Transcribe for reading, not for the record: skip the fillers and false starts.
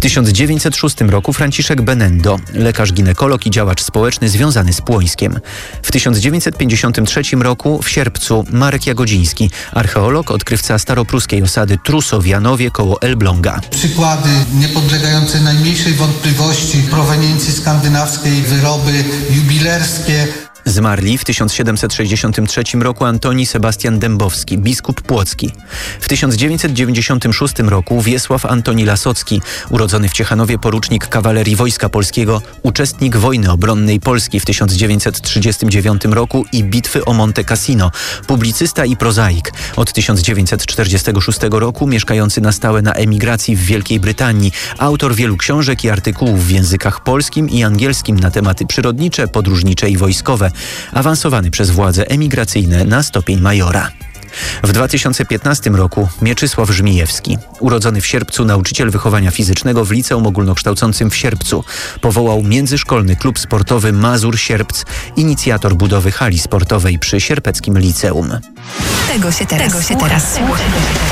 1906 roku Franciszek Benendo, lekarz ginekolog i działacz społeczny związany z Płońskiem. W 1953 roku w sierpcu Marek Jagodziński, archeolog, odkrywca staropruskiej osady Truso w Janowie koło Elbląga. Przykłady niepodlegające najmniejszej wątpliwości proweniencji skandynawskiej, wyroby jubilerskie. Zmarli w 1763 roku Antoni Sebastian Dębowski, biskup płocki. W 1996 roku Wiesław Antoni Lasocki, urodzony w Ciechanowie porucznik kawalerii Wojska Polskiego, uczestnik wojny obronnej Polski w 1939 roku i bitwy o Monte Cassino, publicysta i prozaik. Od 1946 roku mieszkający na stałe na emigracji w Wielkiej Brytanii, autor wielu książek i artykułów w językach polskim i angielskim na tematy przyrodnicze, podróżnicze i wojskowe, awansowany przez władze emigracyjne na stopień majora. W 2015 roku Mieczysław Żmijewski, urodzony w Sierpcu, nauczyciel wychowania fizycznego w liceum ogólnokształcącym w Sierpcu, powołał międzyszkolny klub sportowy Mazur Sierpc, inicjator budowy hali sportowej przy Sierpeckim Liceum. Tego się teraz słucha.